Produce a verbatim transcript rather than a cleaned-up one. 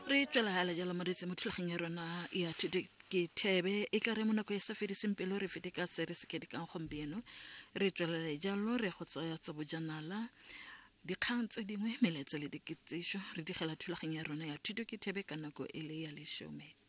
re tswela hala jalo moretsi motlhageng ya rona ya thuto ke thebe e ka re monako e sa fediseng pelo re fete ka sere se ke di kang gompieno re tswelele jalo re go tsaya tsa bojanala dikgang tse dingwe meletse le dikitsisho re digela thulageng ya rona ya thuto ke thebe ka nako e le ya leshome